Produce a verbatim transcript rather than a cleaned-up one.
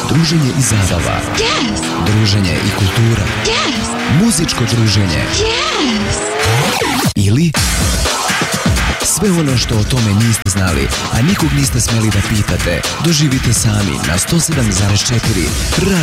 druženje i zabava. Yes. Druženje i kultura. Yes. Muzičko druženje. Yes. Ili sve ono što o tome niste znali, a nikog niste smeli da pitate, doživite sami na sto sedam zarez četiri